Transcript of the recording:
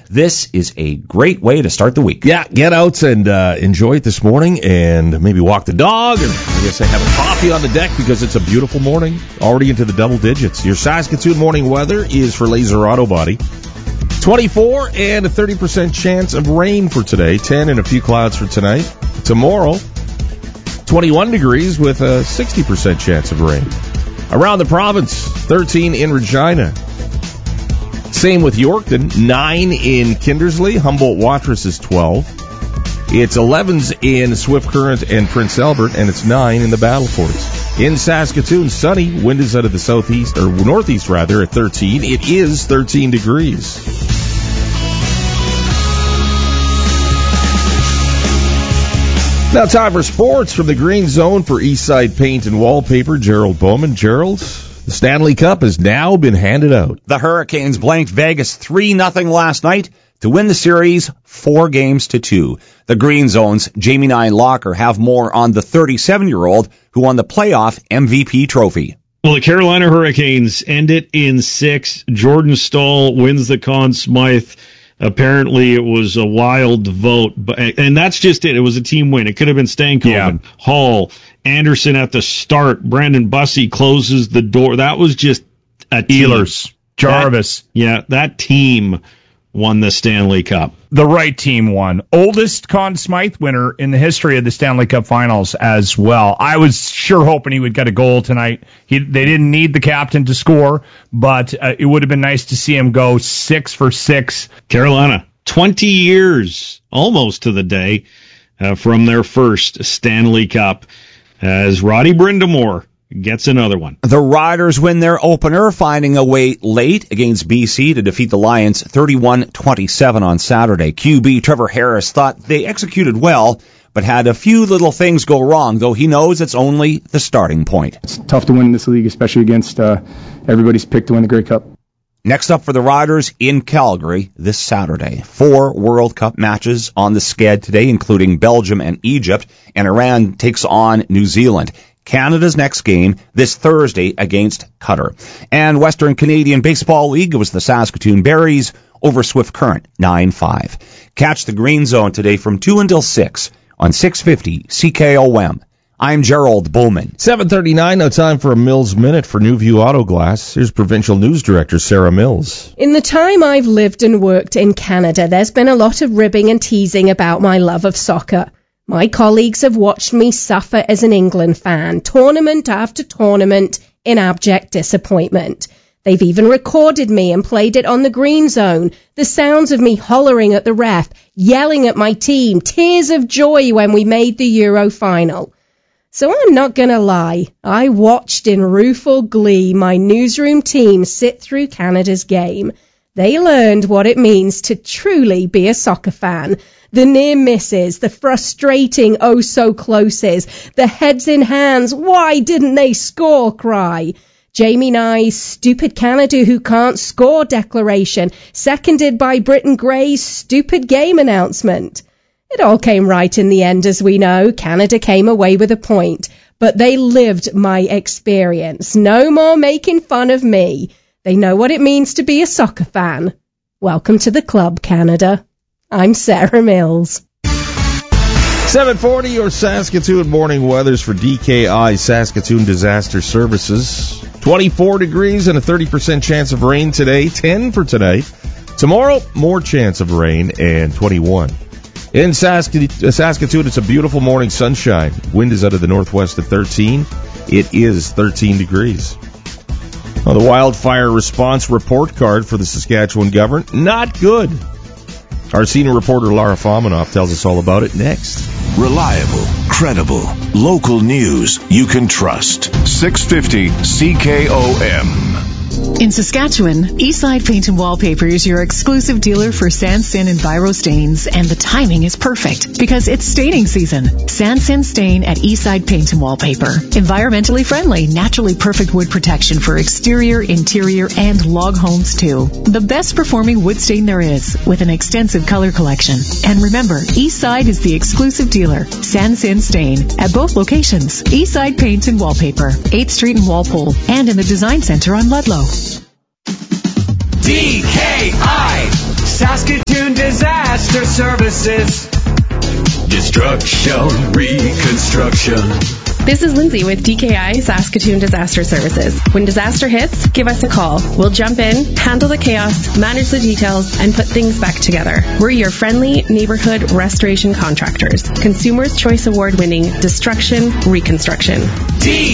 this is a great way to start the week. Yeah, get out and enjoy it this morning and maybe walk the dog and I guess have a coffee on the deck because it's a beautiful morning, already into the double digits. Your Saskatoon morning weather is for Laser Auto Body. 24 and a 30% chance of rain for today, 10 and a few clouds for tonight. Tomorrow, 21 degrees with a 60% chance of rain. Around the province, 13 in Regina. Same with Yorkton, 9 in Kindersley. Humboldt-Watrous is 12. It's 11s in Swift Current and Prince Albert, and it's 9 in the Battle Forts. In Saskatoon, sunny. Wind is out of the southeast, or northeast rather, at 13. It is 13 degrees. Now time for sports from the Green Zone for Eastside Paint and Wallpaper. Gerald Bowman. Gerald, the Stanley Cup has now been handed out. The Hurricanes blanked Vegas 3-0 last night to win the series 4-2. The Green Zone's Jamie Locker have more on the 37-year-old who won the playoff MVP trophy. Well, the Carolina Hurricanes end it in 6. Jordan Staal wins the Conn Smythe. Apparently, it was a wild vote, and that's just it. It was a team win. It could have been Stankoven, Hall, Anderson at the start. Brandon Bussey closes the door. That was just a team. Ehlers, Jarvis. That team won the Stanley Cup. The right team won. Oldest Conn Smythe winner in the history of the Stanley Cup Finals as well. I was sure hoping he would get a goal tonight. They didn't need the captain to score, but it would have been nice to see him go 6 for 6. Carolina, 20 years, almost to the day, from their first Stanley Cup, as Roddy Brind'Amour gets another one. The Riders win their opener, finding a way late against BC to defeat the Lions 31-27 on Saturday. QB Trevor Harris thought they executed well, but had a few little things go wrong, though he knows it's only the starting point. It's tough to win in this league, especially against everybody's pick to win the Grey Cup. Next up for the Riders in Calgary this Saturday. 4 World Cup matches on the sked today, including Belgium and Egypt, and Iran takes on New Zealand. Canada's next game this Thursday against Qatar. And Western Canadian Baseball League, it was the Saskatoon Berries over Swift Current, 9-5. Catch the Green Zone today from 2 until 6 on 650 CKOM. I'm Gerald Bowman. 7:39, now time for a Mills Minute for Newview Auto Glass. Here's Provincial News Director Sarah Mills. In the time I've lived and worked in Canada, there's been a lot of ribbing and teasing about my love of soccer. My colleagues have watched me suffer as an England fan, tournament after tournament, in abject disappointment. They've even recorded me and played it on the Green Zone, the sounds of me hollering at the ref, yelling at my team, tears of joy when we made the Euro final. So I'm not going to lie, I watched in rueful glee my newsroom team sit through Canada's game. They learned what it means to truly be a soccer fan. The near misses, the frustrating oh-so-closes, the heads in hands, why didn't they score cry. Jamie Nye's stupid Canada who can't score declaration, seconded by Britton Gray's stupid game announcement. It all came right in the end, as we know. Canada came away with a point, but they lived my experience. No more making fun of me. They know what it means to be a soccer fan. Welcome to the club, Canada. I'm Sarah Mills. 7:40, your Saskatoon morning weathers for DKI Saskatoon Disaster Services. 24 degrees and a 30% chance of rain today, 10 for tonight. Tomorrow, more chance of rain and 21. In Saskatoon, it's a beautiful morning, sunshine. Wind is out of the northwest at 13. It is 13 degrees. Well, the wildfire response report card for the Saskatchewan government, not good. Our senior reporter Lara Fominoff tells us all about it next. Reliable, credible, local news you can trust. 650 CKOM. In Saskatchewan, Eastside Paint and Wallpaper is your exclusive dealer for Sansin and Biro stains, and the timing is perfect because it's staining season. Sansin Stain at Eastside Paint and Wallpaper. Environmentally friendly, naturally perfect wood protection for exterior, interior, and log homes too. The best performing wood stain there is, with an extensive color collection. And remember, Eastside is the exclusive dealer, Sansin Stain, at both locations. Eastside Paint and Wallpaper, 8th Street in Walpole, and in the Design Center on Ludlow. DKI, Saskatoon Saskatoon Disaster Services. Destruction, reconstruction. This is Lindsay with DKI Saskatoon Disaster Services. When disaster hits, give us a call. We'll jump in, handle the chaos, manage the details, and put things back together. We're your friendly neighborhood restoration contractors. Consumers' Choice Award winning Destruction Reconstruction. DKI.